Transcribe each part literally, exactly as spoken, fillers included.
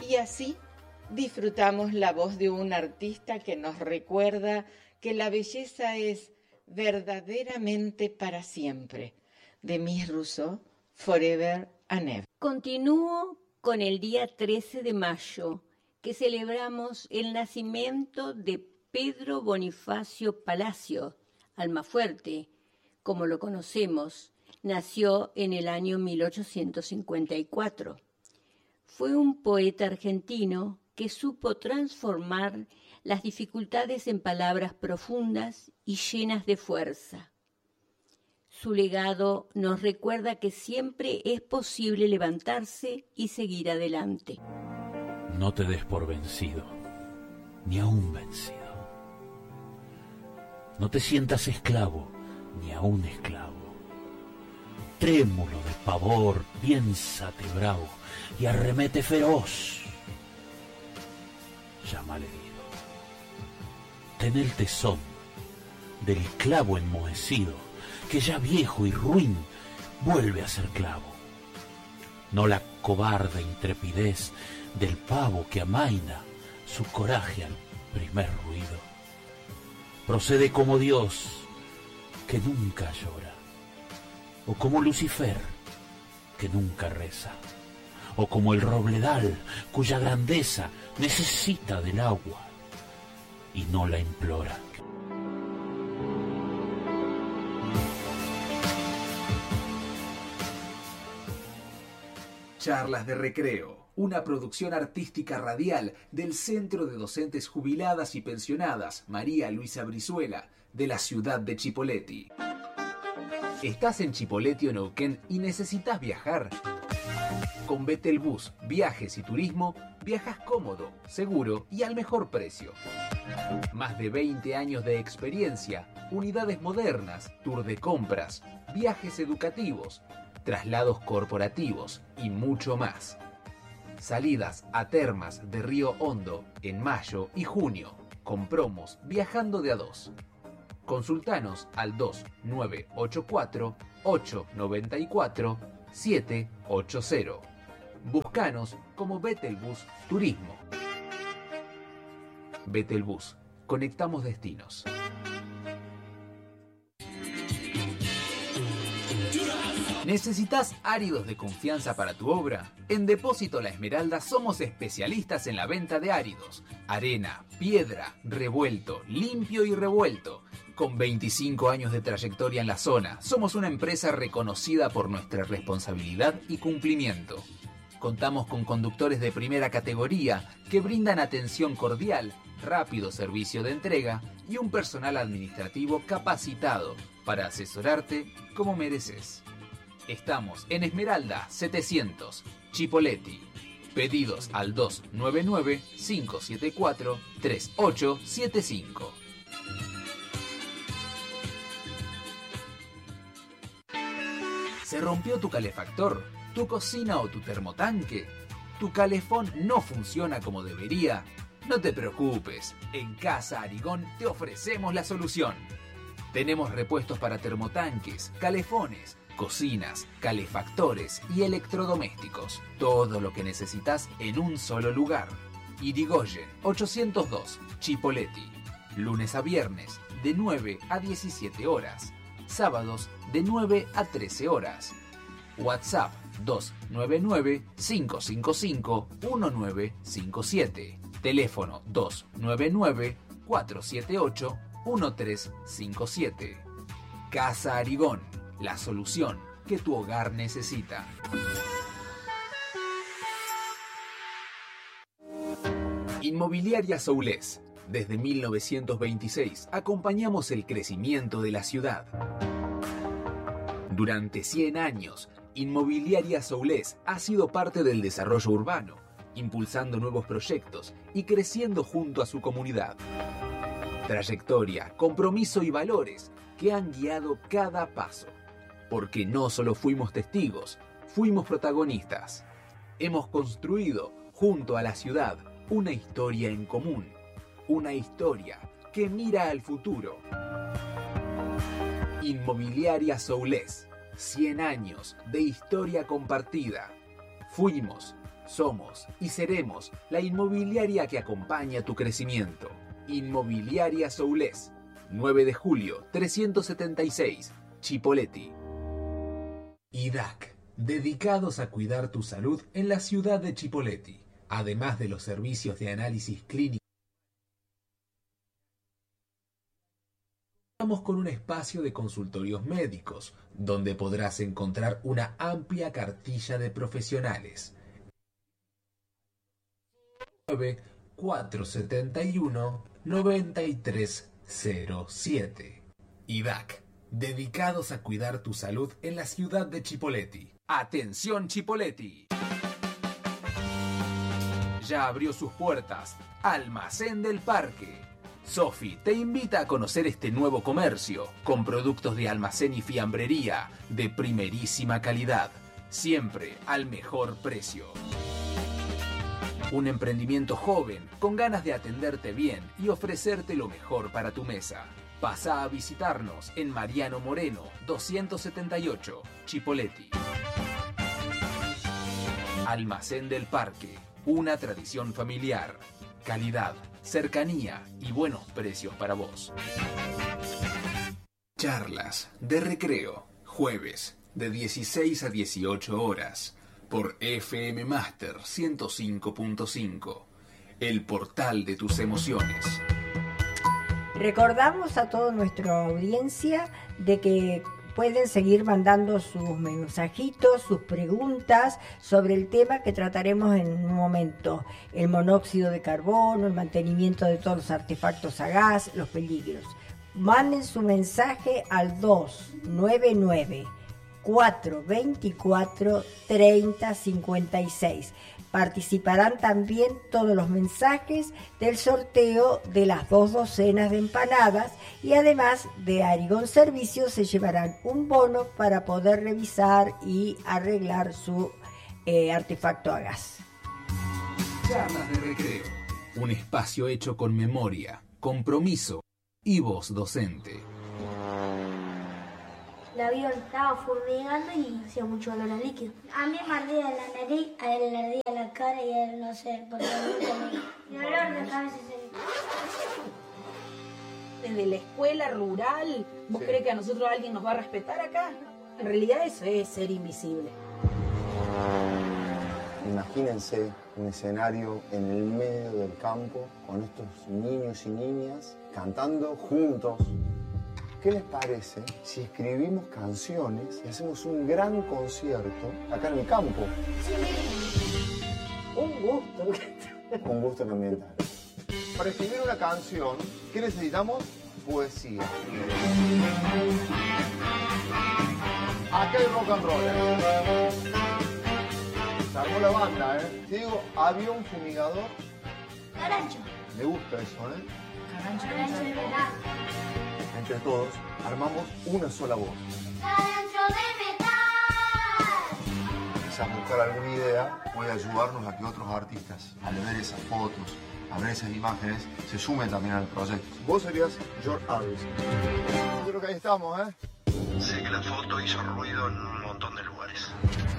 Y así disfrutamos la voz de un artista que nos recuerda que la belleza es verdaderamente para siempre. Demis Rousseau, Forever and Ever. Continúo con el día trece de mayo, que celebramos el nacimiento de Pedro Bonifacio Palacio, Almafuerte, como lo conocemos. Nació en el año mil ochocientos cincuenta y cuatro. Fue un poeta argentino que supo transformar las dificultades en palabras profundas y llenas de fuerza. Su legado nos recuerda que siempre es posible levantarse y seguir adelante. No te des por vencido, ni aún vencido. No te sientas esclavo, ni aún esclavo. Trémulo de pavor, piénsate bravo y arremete feroz. Llama al herido. Ten el tesón del clavo enmohecido, que ya viejo y ruin vuelve a ser clavo. No la cobarde intrepidez del pavo que amaina su coraje al primer ruido. Procede como Dios, que nunca llora, o como Lucifer, que nunca reza, o como el robledal, cuya grandeza necesita del agua y no la implora. Charlas de Recreo, una producción artística radial del Centro de Docentes Jubiladas y Pensionadas María Luisa Brizuela, de la ciudad de Chipoleti. ¿Estás en Chipoleti o Neuquén y necesitas viajar? Con Betelbus, Viajes y Turismo, viajas cómodo, seguro y al mejor precio. Más de veinte años de experiencia, unidades modernas, tour de compras, viajes educativos, traslados corporativos y mucho más. Salidas a termas de Río Hondo en mayo y junio, con promos viajando de a dos. Consultanos al dos nueve ocho cuatro, ocho nueve cuatro, siete ocho cero. Buscanos como Betelbus Turismo. Betelbus, conectamos destinos. ¿Necesitas áridos de confianza para tu obra? En Depósito La Esmeralda somos especialistas en la venta de áridos. Arena, piedra, revuelto, limpio y revuelto. Con veinticinco años de trayectoria en la zona, somos una empresa reconocida por nuestra responsabilidad y cumplimiento. Contamos con conductores de primera categoría que brindan atención cordial, rápido servicio de entrega y un personal administrativo capacitado para asesorarte como mereces. Estamos en Esmeralda setecientos, Chipoleti. Pedidos al dos nueve nueve, cinco siete cuatro, tres ocho siete cinco. ¿Se rompió tu calefactor, tu cocina o tu termotanque? ¿Tu calefón no funciona como debería? No te preocupes, en Casa Arigón te ofrecemos la solución. Tenemos repuestos para termotanques, calefones, cocinas, calefactores y electrodomésticos. Todo lo que necesitas en un solo lugar. Irigoyen ochocientos dos, Chipoleti. Lunes a viernes de nueve a diecisiete horas. Sábados de nueve a trece horas. WhatsApp dos nueve nueve, cinco cinco cinco, uno nueve cinco siete. Teléfono dos nueve nueve, cuatro siete ocho, uno tres cinco siete. Casa Arigón, la solución que tu hogar necesita. Inmobiliaria Soulés. Desde mil novecientos veintiséis acompañamos el crecimiento de la ciudad. Durante cien años, Inmobiliaria Soulés ha sido parte del desarrollo urbano, impulsando nuevos proyectos y creciendo junto a su comunidad. Trayectoria, compromiso y valores que han guiado cada paso. Porque no solo fuimos testigos, fuimos protagonistas. Hemos construido, junto a la ciudad, una historia en común. Una historia que mira al futuro. Inmobiliaria Soulés. cien años de historia compartida. Fuimos, Somos y seremos la inmobiliaria que acompaña tu crecimiento. Inmobiliaria Soulés, nueve de julio, trescientos setenta y seis, Chipoleti. I D A C, dedicados a cuidar tu salud en la ciudad de Chipoleti. Además de los servicios de análisis clínico, contamos con un espacio de consultorios médicos, donde podrás encontrar una amplia cartilla de profesionales. nueve cuatro siete uno, nueve tres cero siete. I D A C, dedicados a cuidar tu salud en la ciudad de Chipoleti. ¡Atención, Chipoleti! Ya abrió sus puertas Almacén del Parque. Sofi te invita a conocer este nuevo comercio con productos de almacén y fiambrería de primerísima calidad, siempre al mejor precio. Un emprendimiento joven con ganas de atenderte bien y ofrecerte lo mejor para tu mesa. Pasa a visitarnos en Mariano Moreno doscientos setenta y ocho, Chipoleti. Almacén del Parque, una tradición familiar, calidad, cercanía y buenos precios para vos. Charlas de recreo, jueves de dieciséis a dieciocho horas, por F M Master ciento cinco punto cinco, el portal de tus emociones. Recordamos a toda nuestra audiencia de que pueden seguir mandando sus mensajitos, sus preguntas sobre el tema que trataremos en un momento. El monóxido de carbono, el mantenimiento de todos los artefactos a gas, los peligros. Manden su mensaje al dos nueve nueve, cuatro dos cuatro, tres cero cinco seis. Participarán también todos los mensajes del sorteo de las dos docenas de empanadas y además de Arigón Servicios se llevarán un bono para poder revisar y arreglar su eh, artefacto a gas. Charlas de recreo, un espacio hecho con memoria, compromiso y voz docente. El avión estaba fumigando y hacía mucho olor a líquido. A mí me ardía la nariz, a él le ardía la cara y a él no sé, porque mi olor de cabeza se... Desde la escuela rural, ¿vos sí. crees que a nosotros alguien nos va a respetar acá? En realidad eso es ser invisible. Imagínense un escenario en el medio del campo con estos niños y niñas cantando juntos. ¿Qué les parece si escribimos canciones y hacemos un gran concierto acá en el campo? Sí. Un gusto. Un gusto ambiental. Para escribir una canción, ¿qué necesitamos? Poesía. Acá hay rock and roll. ¿eh? Se armó la banda, ¿eh? Te digo, avión fumigador. Carancho. Me gusta eso, ¿eh? Carancho, carancho de verdad. Entre todos, armamos una sola voz. ¡Carancho de metal! Quizás buscar alguna idea puede ayudarnos a que otros artistas, al ver esas fotos, a ver esas imágenes, se sumen también al proyecto. Vos serías George Harrison. Yo creo que ahí estamos, ¿eh? Sé que la foto hizo ruido en un montón de lugares.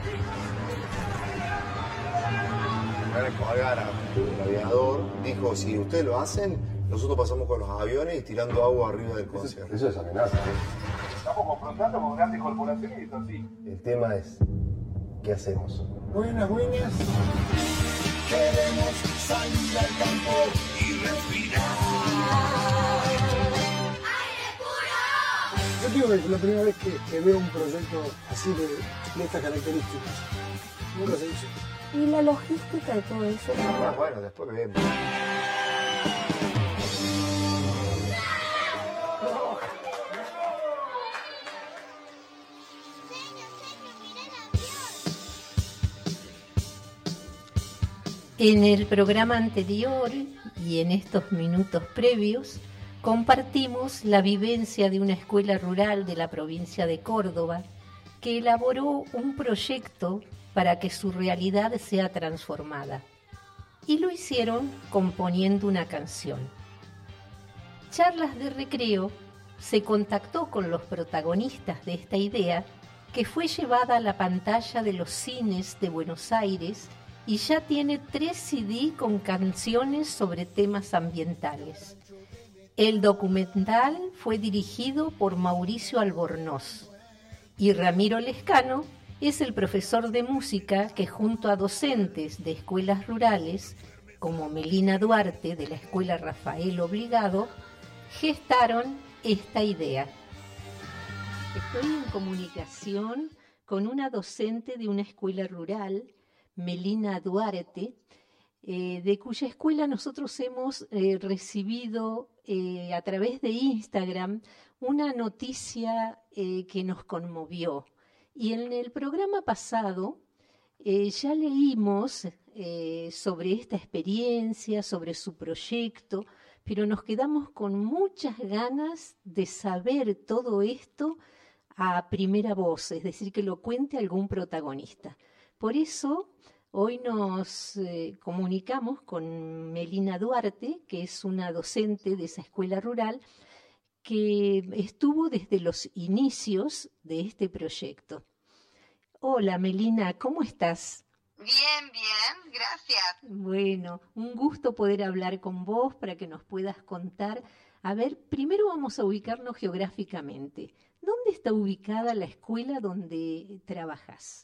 Colgara, el aviador, dijo, si ustedes lo hacen, nosotros pasamos con los aviones y tirando agua arriba del concierto. Eso es amenaza, ¿eh? Estamos confrontando con grandes corporaciones y eso sí. El tema es, ¿qué hacemos? Buenas, buenas. Queremos salir al campo y respirar. ¡Aire puro! Yo digo que es la primera vez que, que veo un proyecto así de, de estas características. Nunca se hizo. ¿Y la logística de todo eso? Ah, bueno, después vemos. En el programa anterior y en estos minutos previos compartimos la vivencia de una escuela rural de la provincia de Córdoba que elaboró un proyecto para que su realidad sea transformada. Y lo hicieron componiendo una canción. Charlas de Recreo se contactó con los protagonistas de esta idea que fue llevada a la pantalla de los cines de Buenos Aires y ya tiene tres C D con canciones sobre temas ambientales. El documental fue dirigido por Mauricio Albornoz y Ramiro Lescano es el profesor de música que junto a docentes de escuelas rurales, como Melina Duarte de la Escuela Rafael Obligado, gestaron esta idea. Estoy en comunicación con una docente de una escuela rural, Melina Duarte, eh, de cuya escuela nosotros hemos eh, recibido eh, a través de Instagram una noticia eh, que nos conmovió. Y en el programa pasado eh, ya leímos eh, sobre esta experiencia, sobre su proyecto, pero nos quedamos con muchas ganas de saber todo esto a primera voz, es decir, que lo cuente algún protagonista. Por eso hoy nos eh, comunicamos con Melina Duarte, que es una docente de esa escuela rural, que estuvo desde los inicios de este proyecto. Hola Melina, ¿cómo estás? Bien, bien, gracias. Bueno, un gusto poder hablar con vos para que nos puedas contar. A ver, primero vamos a ubicarnos geográficamente. ¿Dónde está ubicada la escuela donde trabajas?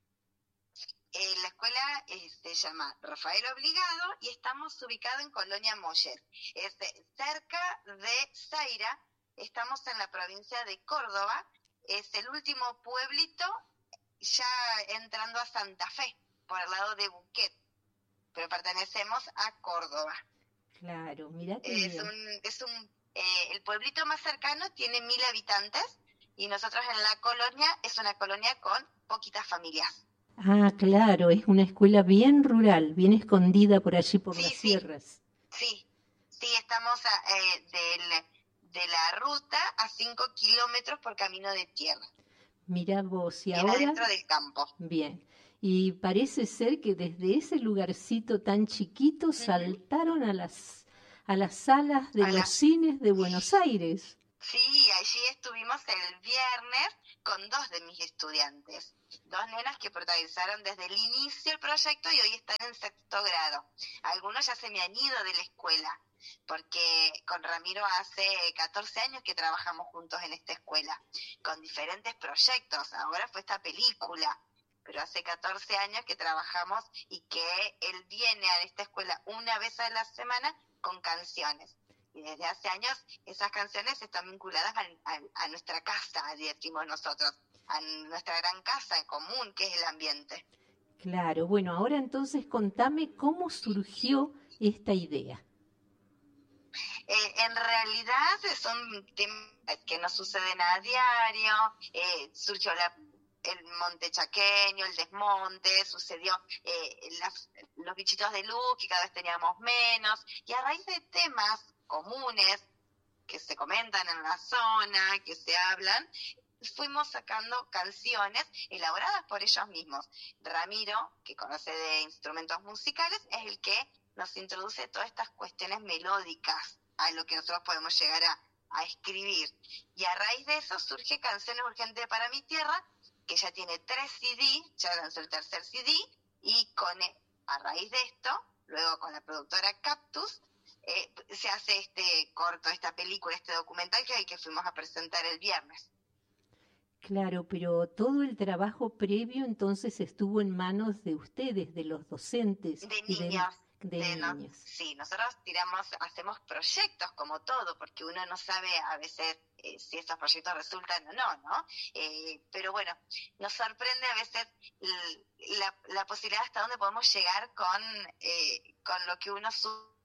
Eh, la escuela eh, se llama Rafael Obligado y estamos ubicados en Colonia Moller. Es de, cerca de Zaira, estamos en la provincia de Córdoba, es el último pueblito ya entrando a Santa Fe, por el lado de Buquet, pero pertenecemos a Córdoba. Claro, mira qué es bien. un, es un, eh, el pueblito más cercano tiene mil habitantes y nosotros en la colonia es una colonia con poquitas familias. Ah, claro, es una escuela bien rural, bien escondida por allí por sí, las sí, sierras. Sí, sí, estamos a, eh, del, de la ruta a cinco kilómetros por camino de tierra. Mirá vos, y bien ahora... adentro del campo. Bien, y parece ser que desde ese lugarcito tan chiquito uh-huh. saltaron a las, a las salas de a los la... cines de Buenos Aires. Sí, allí estuvimos el viernes con dos de mis estudiantes, dos nenas que protagonizaron desde el inicio del proyecto y hoy están en sexto grado. Algunos ya se me han ido de la escuela, porque con Ramiro hace catorce años que trabajamos juntos en esta escuela, con diferentes proyectos. Ahora fue esta película, pero hace catorce años que trabajamos y que él viene a esta escuela una vez a la semana con canciones. Y desde hace años esas canciones están vinculadas a, a, a nuestra casa, decimos nosotros, a nuestra gran casa en común, que es el ambiente. Claro, bueno, ahora entonces contame cómo surgió esta idea. Eh, en realidad son temas que no suceden a diario, eh, surgió la, el monte chaqueño, el desmonte, sucedió eh, las, los bichitos de luz, que cada vez teníamos menos, y a raíz de temas comunes que se comentan en la zona, que se hablan, fuimos sacando canciones elaboradas por ellos mismos. Ramiro, que conoce de instrumentos musicales, es el que nos introduce todas estas cuestiones melódicas a lo que nosotros podemos llegar a, a escribir. Y a raíz de eso surge Canciones Urgentes para mi Tierra, que ya tiene tres C D, ya lanzó el tercer C D, y con a raíz de esto, luego con la productora Cactus, Eh, se hace este corto, esta película, este documental que es el que fuimos a presentar el viernes. Claro, pero todo el trabajo previo entonces estuvo en manos de ustedes, de los docentes. De niños. De, de de niños. No, sí, nosotros tiramos, hacemos proyectos como todo, porque uno no sabe a veces eh, si esos proyectos resultan o no, ¿no? Eh, pero bueno, nos sorprende a veces la, la posibilidad hasta dónde podemos llegar con, eh, con lo que uno sube.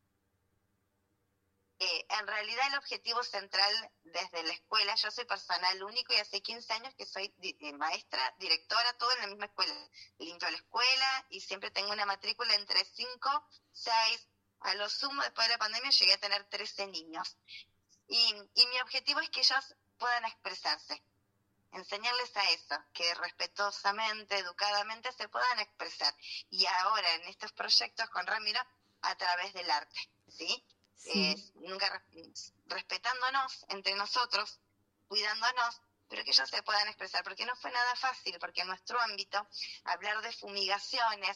Eh, en realidad el objetivo central desde la escuela, yo soy personal único y hace quince años que soy di- maestra, directora, todo en la misma escuela. Limpio la escuela y siempre tengo una matrícula entre cinco, seis, a lo sumo después de la pandemia llegué a tener trece niños. Y, y mi objetivo es que ellos puedan expresarse, enseñarles a eso, que respetuosamente, educadamente se puedan expresar. Y ahora en estos proyectos con Ramiro, a través del arte, ¿sí? Sí. Eh, nunca respetándonos entre nosotros, cuidándonos, pero que ellos se puedan expresar, porque no fue nada fácil, porque en nuestro ámbito hablar de fumigaciones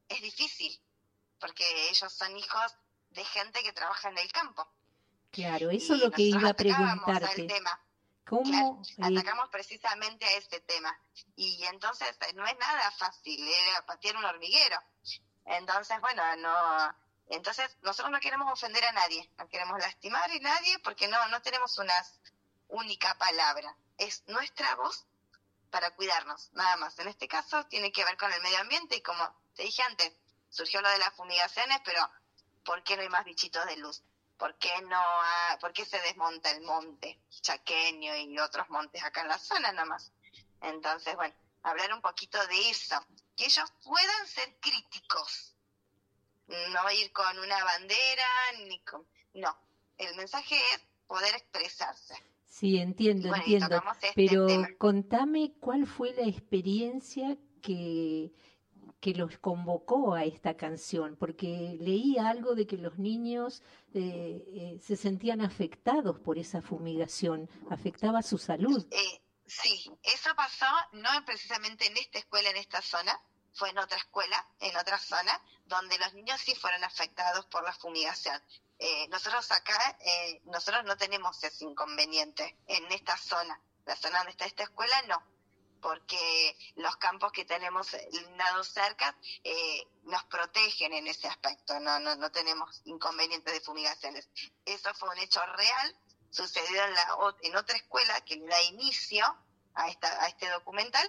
es difícil, porque ellos son hijos de gente que trabaja en el campo. Claro, eso Y es lo que iba a atacábamos preguntarte. al tema. ¿Cómo? Claro, eh, atacamos precisamente a este tema. Y entonces eh, no es nada fácil, era patear un hormiguero. Entonces, bueno, no... Entonces, nosotros no queremos ofender a nadie, no queremos lastimar a nadie porque no, no tenemos una única palabra. Es nuestra voz para cuidarnos, nada más. En este caso tiene que ver con el medio ambiente y como te dije antes, surgió lo de las fumigaciones, pero ¿por qué no hay más bichitos de luz? ¿Por qué no ha, por qué se desmonta el monte chaqueño y otros montes acá en la zona nomás? Entonces, bueno, hablar un poquito de eso, que ellos puedan ser críticos. No ir con una bandera, ni con... No, el mensaje es poder expresarse. Sí, entiendo, Bueno, y entiendo. tocamos este Pero tema. contame cuál fue la experiencia que, que los convocó a esta canción, porque leí algo de que los niños eh, eh, se sentían afectados por esa fumigación, afectaba su salud. Eh, sí, eso pasó no precisamente en esta escuela, en esta zona, fue en otra escuela, en otra zona, donde los niños sí fueron afectados por la fumigación. Eh, nosotros acá, eh, nosotros no tenemos ese inconveniente en esta zona. La zona donde está esta escuela, no. Porque los campos que tenemos lindados cerca eh, nos protegen en ese aspecto. No, no, no tenemos inconvenientes de fumigaciones. Eso fue un hecho real, sucedió en, la, en otra escuela que le da inicio a, esta, a este documental.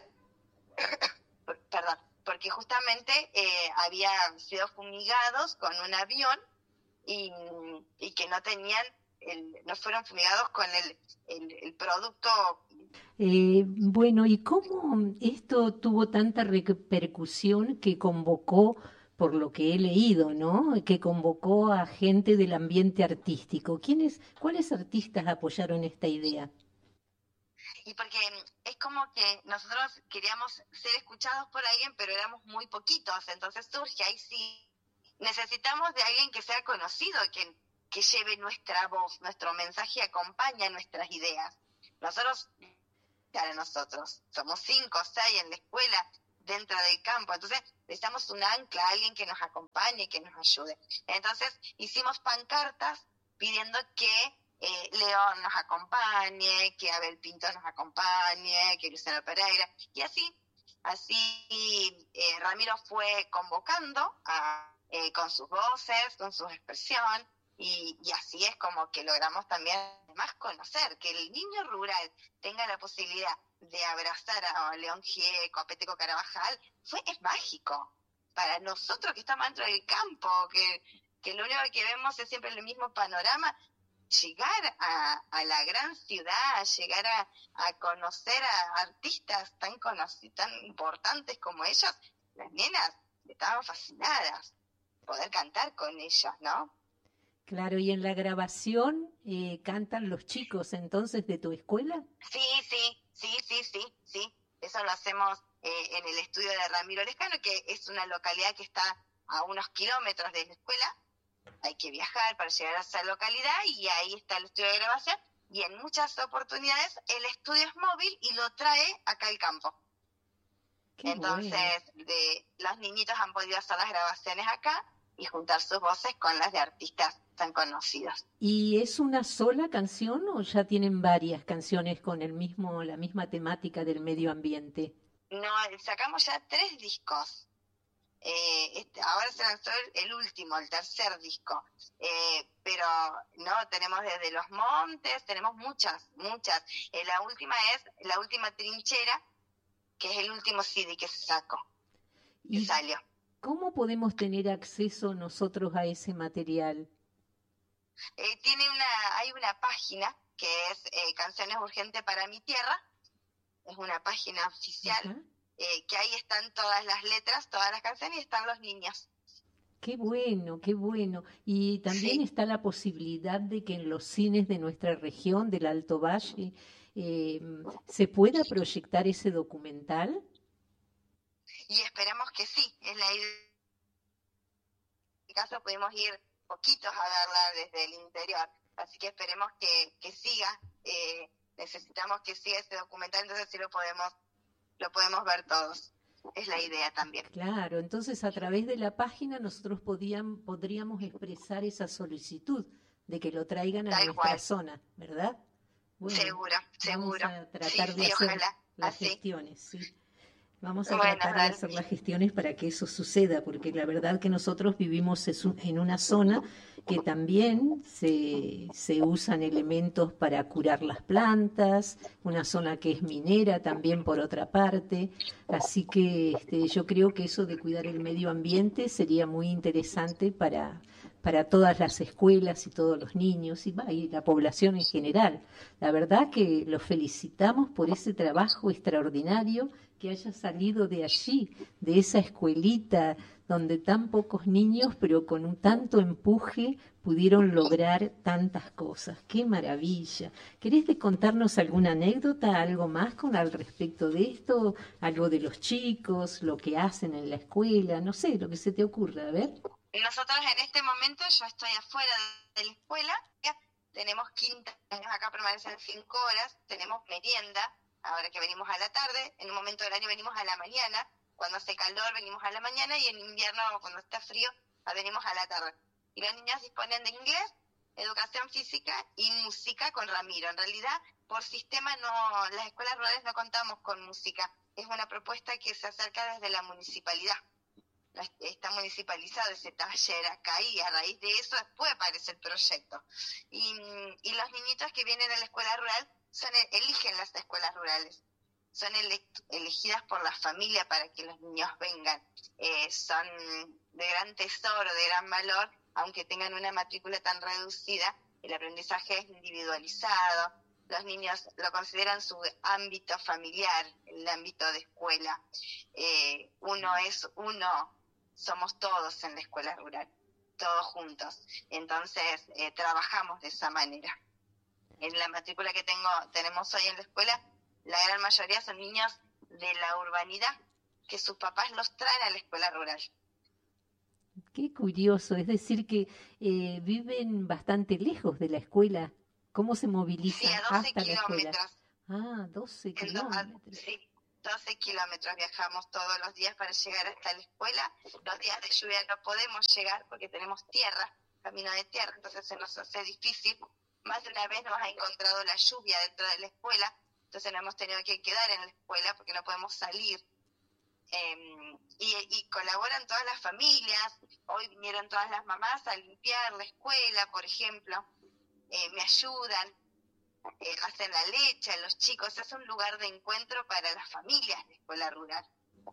Perdón. Porque justamente eh, habían sido fumigados con un avión y, y que no tenían, el, no fueron fumigados con el, el, el producto. Eh, bueno, ¿y cómo esto tuvo tanta repercusión que convocó, por lo que he leído, ¿no? Que convocó a gente del ambiente artístico? ¿Quiénes, cuáles artistas apoyaron esta idea? Y porque es como que nosotros queríamos ser escuchados por alguien, pero éramos muy poquitos, entonces surge ahí sí, necesitamos de alguien que sea conocido, que, que lleve nuestra voz, nuestro mensaje acompaña nuestras ideas. Nosotros, para nosotros, somos cinco o seis en la escuela, dentro del campo, entonces necesitamos un ancla, alguien que nos acompañe, que nos ayude. Entonces hicimos pancartas pidiendo que Eh, León nos acompañe, que Abel Pinto nos acompañe, que Luciano Pereira, y así, así eh, Ramiro fue convocando a, eh, con sus voces, con su expresión, y, y así es como que logramos también más conocer, que el niño rural tenga la posibilidad de abrazar a León Gieco, a Peteco Carabajal, fue, es mágico. Para nosotros que estamos dentro del campo, que, que lo único que vemos es siempre el mismo panorama, llegar a, a la gran ciudad, llegar a, a conocer a artistas tan conocidos, tan importantes como ellos, las nenas estaban fascinadas, poder cantar con ellos, ¿no? Claro, y en la grabación eh, cantan los chicos entonces de tu escuela. Sí, sí, sí, sí, sí, sí, eso lo hacemos eh, en el estudio de Ramiro Lescano, que es una localidad que está a unos kilómetros de la escuela. Hay que viajar para llegar a esa localidad y ahí está el estudio de grabación y en muchas oportunidades el estudio es móvil y lo trae acá al campo. Qué Entonces bueno. de, los niñitos han podido hacer las grabaciones acá y juntar sus voces con las de artistas tan conocidos. ¿Y es una sola canción o ya tienen varias canciones con el mismo la misma temática del medio ambiente? No, sacamos ya tres discos. Eh, este, ahora se lanzó el, el último, el tercer disco, eh, pero no, tenemos desde Los Montes, tenemos muchas, muchas. Eh, la última es La Última Trinchera, que es el último C D que se sacó, que ¿Y salió. cómo podemos tener acceso nosotros a ese material? Eh, tiene una, hay una página que es eh, Canciones Urgentes para mi Tierra, es una página oficial. Uh-huh. Eh, que ahí están todas las letras, todas las canciones y están los niños. Qué bueno, qué bueno. Y también sí. Está la posibilidad de que en los cines de nuestra región, del Alto Valle, eh, se pueda proyectar ese documental. Y esperemos que sí. En la idea, en este caso pudimos ir poquitos a verla desde el interior, así que esperemos que, que siga. Eh, necesitamos que siga ese documental, entonces sí lo podemos lo podemos ver todos. es la idea también. Claro, entonces a través de la página nosotros podían, podríamos expresar esa solicitud de que lo traigan a Tal nuestra cual. zona, ¿verdad? Bueno, Seguro, seguro. Vamos a tratar Sí, de sí, hacer ojalá, las así. gestiones, sí. Vamos a Bueno, tratar de dale. hacer las gestiones para que eso suceda, porque la verdad que nosotros vivimos es un- en una zona que también se, se usan elementos para curar las plantas, una zona que es minera también por otra parte, así que este, yo creo que eso de cuidar el medio ambiente sería muy interesante para, para todas las escuelas y todos los niños y, va, y la población en general. La verdad que los felicitamos por ese trabajo extraordinario que haya salido de allí, de esa escuelita donde tan pocos niños, pero con un tanto empuje, pudieron lograr tantas cosas. ¡Qué maravilla! ¿Querés de contarnos alguna anécdota, algo más con al respecto de esto? Algo de los chicos, lo que hacen en la escuela, no sé, lo que se te ocurra, a ver. Nosotros en este momento, yo estoy afuera de la escuela, ya tenemos quince años acá, permanecen cinco horas, tenemos merienda, ahora que venimos a la tarde, en un momento del año venimos a la mañana, cuando hace calor venimos a la mañana y en invierno cuando está frío venimos a la tarde. Y los niños disponen de inglés, educación física y música con Ramiro. En realidad, por sistema, no, las escuelas rurales no contamos con música, es una propuesta que se acerca desde la municipalidad. Está municipalizado ese taller acá y a raíz de eso después aparece el proyecto. Y, y los niñitos que vienen a la escuela rural son eligen las escuelas rurales, son ele, elegidas por la familia para que los niños vengan. Eh, son de gran tesoro, de gran valor, aunque tengan una matrícula tan reducida, el aprendizaje es individualizado, los niños lo consideran su ámbito familiar, el ámbito de escuela. Eh, uno es uno, somos todos en la escuela rural, todos juntos. Entonces, eh, trabajamos de esa manera. En la matrícula que tengo tenemos hoy en la escuela, la gran mayoría son niños de la urbanidad, que sus papás los traen a la escuela rural. Qué curioso, es decir que eh, viven bastante lejos de la escuela. ¿Cómo se movilizan Sí, a doce hasta la escuela? kilómetros. Ah, doce kilómetros. Sí, doce kilómetros viajamos todos los días para llegar hasta la escuela. Los días de lluvia no podemos llegar porque tenemos tierra, camino de tierra, entonces se nos hace difícil. Más de una vez nos ha encontrado la lluvia dentro de la escuela, entonces nos hemos tenido que quedar en la escuela porque no podemos salir. Eh, y, y colaboran todas las familias. Hoy vinieron todas las mamás a limpiar la escuela, por ejemplo. Eh, me ayudan, eh, hacen la leche a los chicos. Es un lugar de encuentro para las familias de escuela rural.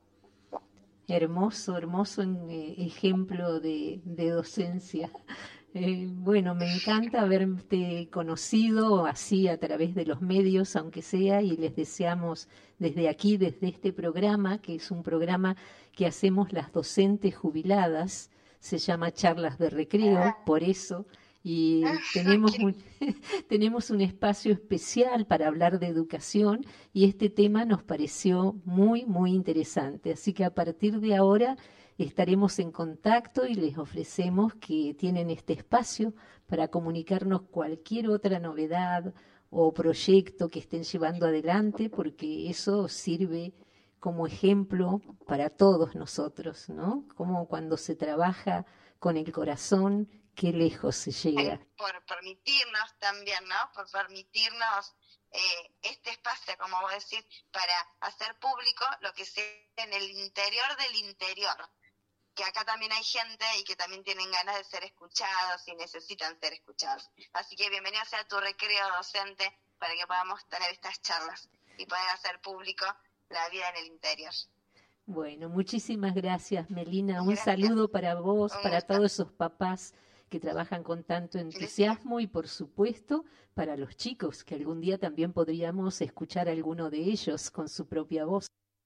Hermoso, hermoso eh, ejemplo de, de docencia. Eh, bueno, me encanta haberte conocido así a través de los medios, aunque sea, y les deseamos desde aquí, desde este programa, que es un programa que hacemos las docentes jubiladas, se llama Charlas de Recreo, por eso, y tenemos un, tenemos un espacio especial para hablar de educación y este tema nos pareció muy, muy interesante. Así que a partir de ahora estaremos en contacto y les ofrecemos que tienen este espacio para comunicarnos cualquier otra novedad o proyecto que estén llevando adelante, porque eso sirve como ejemplo para todos nosotros, ¿no? Como cuando se trabaja con el corazón, qué lejos se llega. Por permitirnos también, ¿no? Por permitirnos eh, este espacio, como vos decís, para hacer público lo que sea en el interior del interior. Que acá también hay gente y que también tienen ganas de ser escuchados y necesitan ser escuchados. Así que bienvenido sea tu recreo docente para que podamos tener estas charlas y poder hacer público la vida en el interior. Bueno, muchísimas gracias, Melina. Un saludo para vos, para todos esos papás que trabajan con tanto entusiasmo y, por supuesto, para los chicos, que algún día también podríamos escuchar a alguno de ellos con su propia voz.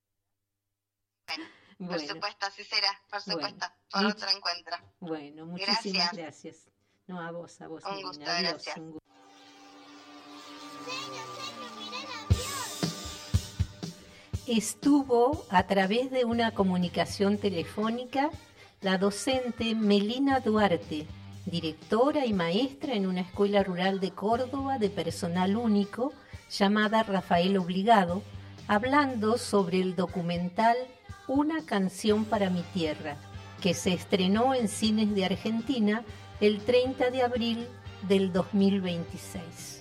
Bueno, bueno, por supuesto, así será, por supuesto, bueno, por much- otro encuentro. Bueno, muchísimas gracias. Gracias. No, a vos, a vos, Un Melina. gusto, Adiós, gracias. un gusto. Estuvo a través de una comunicación telefónica la docente Melina Duarte, directora y maestra en una escuela rural de Córdoba de personal único llamada Rafael Obligado, hablando sobre el documental Una canción para mi tierra, que se estrenó en cines de Argentina el treinta de abril del dos mil veintiséis.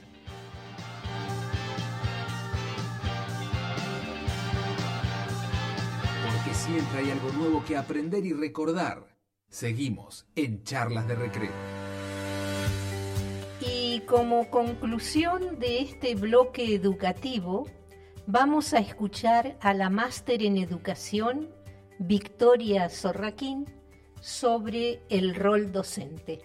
Porque siempre hay algo nuevo que aprender y recordar. Seguimos en Charlas de Recreo. Y como conclusión de este bloque educativo, vamos a escuchar a la máster en educación, Victoria Sorraquín, sobre el rol docente.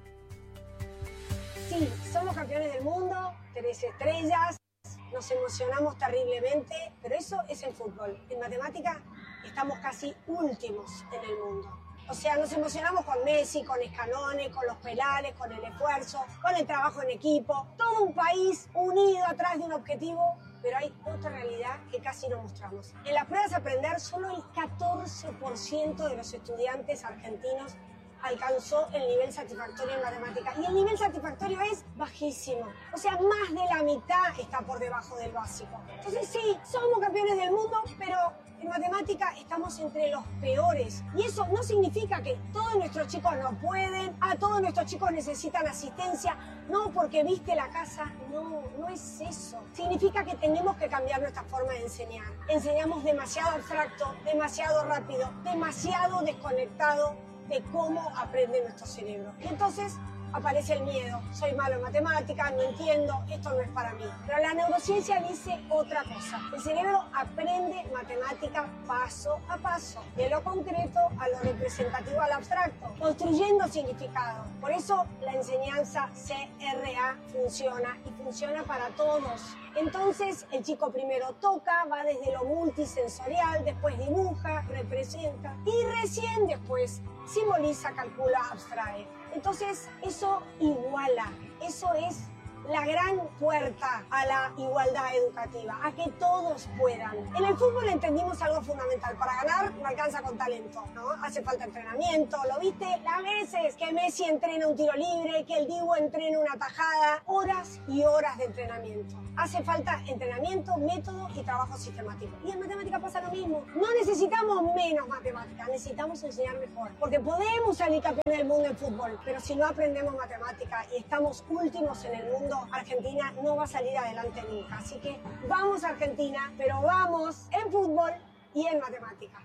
Sí, somos campeones del mundo, tres estrellas, nos emocionamos terriblemente, pero eso es el fútbol. En matemática estamos casi últimos en el mundo. O sea, nos emocionamos con Messi, con Escanone, con los penales, con el esfuerzo, con el trabajo en equipo. Todo un país unido atrás de un objetivo, pero hay otra realidad que casi no mostramos. En las pruebas de aprender, solo el catorce por ciento de los estudiantes argentinos alcanzó el nivel satisfactorio en matemática. Y el nivel satisfactorio es bajísimo. O sea, más de la mitad está por debajo del básico. Entonces sí, somos campeones del mundo, pero en matemática estamos entre los peores. Y eso no significa que todos nuestros chicos no pueden, a todos nuestros chicos necesitan asistencia. No, porque viste la casa. No, no es eso. Significa que tenemos que cambiar nuestra forma de enseñar. Enseñamos demasiado abstracto, demasiado rápido, demasiado desconectado de cómo aprende nuestro cerebro. Y entonces aparece el miedo. Soy malo en matemáticas, no entiendo, esto no es para mí. Pero la neurociencia dice otra cosa. El cerebro aprende matemática paso a paso, de lo concreto a lo representativo al abstracto, construyendo significado. Por eso la enseñanza C R A funciona y funciona para todos. Entonces el chico primero toca, va desde lo multisensorial, después dibuja, representa y recién después simboliza, calcula, abstrae. Entonces eso iguala, eso es la gran puerta a la igualdad educativa, a que todos puedan. En el fútbol entendimos algo fundamental: para ganar no alcanza con talento, ¿no? Hace falta entrenamiento. ¿Lo viste las veces que Messi entrena un tiro libre, que el Dibu entrena una tajada? Horas y horas de entrenamiento. Hace falta entrenamiento, método y trabajo sistemático. Y en matemática pasa lo mismo. No necesitamos menos matemática, necesitamos enseñar mejor. Porque podemos salir campeón del mundo en fútbol, pero si no aprendemos matemática y estamos últimos en el mundo, Argentina no va a salir adelante nunca. Así que vamos a Argentina, pero vamos en fútbol y en matemática.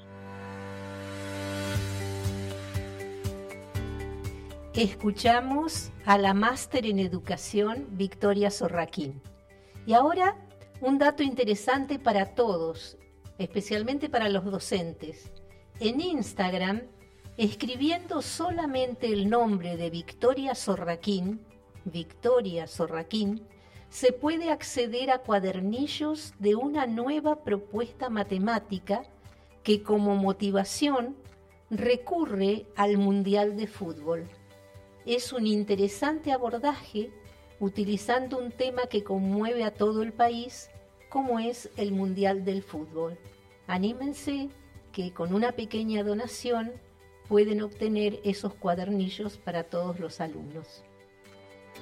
Escuchamos a la máster en educación, Victoria Sorraquín. Y ahora un dato interesante para todos, especialmente para los docentes. En Instagram, escribiendo solamente el nombre de Victoria Sorraquín, Victoria Sorraquín, se puede acceder a cuadernillos de una nueva propuesta matemática que como motivación recurre al Mundial de Fútbol. Es un interesante abordaje utilizando un tema que conmueve a todo el país, como es el Mundial del Fútbol. Anímense que con una pequeña donación pueden obtener esos cuadernillos para todos los alumnos.